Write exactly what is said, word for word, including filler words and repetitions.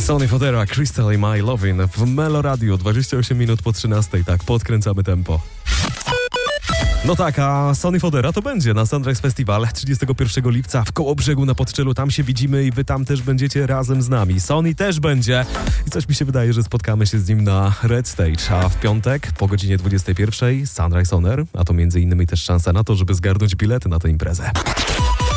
Sonny Fodera, Crystal i My Lovin' w Melo Radio, dwadzieścia osiem minut po trzynastej, tak, podkręcamy tempo. No tak, a Sonny Fodera to będzie na Sunrise Festival trzydziestego pierwszego lipca w Kołobrzegu na Podczylu. Tam się widzimy i wy tam też będziecie razem z nami. Sonny też będzie i coś mi się wydaje, że spotkamy się z nim na Red Stage. A w piątek po godzinie dwudziestej pierwszej Sunrise On Air, a to między innymi też szansa na to, żeby zgarnąć bilety na tę imprezę.